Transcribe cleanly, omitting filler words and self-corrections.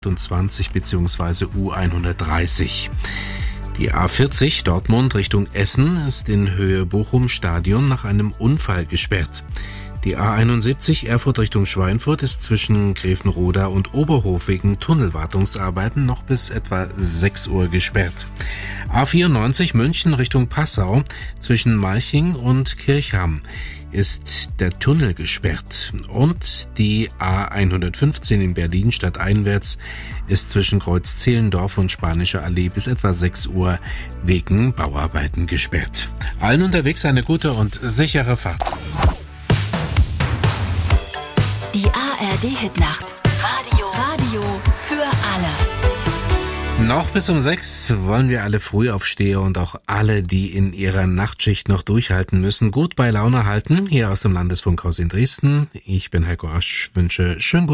U120 bzw. U130. Die A40 Dortmund Richtung Essen ist in Höhe Bochum-Stadion nach einem Unfall gesperrt. Die A71 Erfurt Richtung Schweinfurt ist zwischen Grevenroda und Oberhof wegen Tunnelwartungsarbeiten noch bis etwa 6 Uhr gesperrt. A94 München Richtung Passau zwischen Malching und Kirchham ist der Tunnel gesperrt. Und die A115 in Berlin stadteinwärts ist zwischen Kreuz Zehlendorf und Spanischer Allee bis etwa 6 Uhr wegen Bauarbeiten gesperrt. Allen unterwegs eine gute und sichere Fahrt. Die ARD-Hitnacht. Radio für alle. Noch bis um 6 wollen wir alle Frühaufsteher und auch alle, die in ihrer Nachtschicht noch durchhalten müssen, gut bei Laune halten. Hier aus dem Landesfunkhaus in Dresden. Ich bin Heiko Asch, wünsche schönen guten